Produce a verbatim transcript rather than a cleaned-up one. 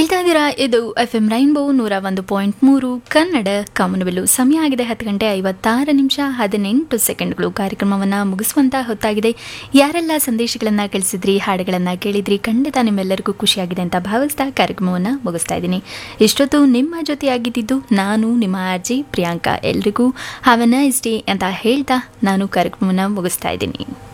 ಕೇಳ್ತಾ ಇದ್ದೀರಾ, ಇದು ಎಫ್ ಎಂ ರೈನ್ಬೋ ನೂರ ಒಂದು ಪಾಯಿಂಟ್ ಮೂರು ಕನ್ನಡ ಕಾಮನಬಿಲ್ಲು. ಸಮಯ ಆಗಿದೆ ಹತ್ತು ಗಂಟೆ ಐವತ್ತಾರು ನಿಮಿಷ ಹದಿನೆಂಟು ಸೆಕೆಂಡ್ಗಳು. ಕಾರ್ಯಕ್ರಮವನ್ನು ಮುಗಿಸುವಂತ ಹೊತ್ತಾಗಿದೆ. ಯಾರೆಲ್ಲ ಸಂದೇಶಗಳನ್ನು ಕಳಿಸಿದ್ರಿ, ಹಾಡುಗಳನ್ನು ಕೇಳಿದ್ರಿ, ಖಂಡಿತ ನಿಮ್ಮೆಲ್ಲರಿಗೂ ಖುಷಿಯಾಗಿದೆ ಅಂತ ಭಾವಿಸ್ತಾ ಕಾರ್ಯಕ್ರಮವನ್ನು ಮುಗಿಸ್ತಾ ಇದ್ದೀನಿ. ಇಷ್ಟೊತ್ತು ನಿಮ್ಮ ಜೊತೆಯಾಗಿದ್ದು ನಾನು ನಿಮ್ಮ ಆರ್ಜಿ ಪ್ರಿಯಾಂಕಾ. ಎಲ್ರಿಗೂ ಹ್ಯಾವ್ ಅ ನೈಸ್ ಡೇ ಅಂತ ಹೇಳ್ತಾ ನಾನು ಕಾರ್ಯಕ್ರಮವನ್ನು ಮುಗಿಸ್ತಾ ಇದ್ದೀನಿ.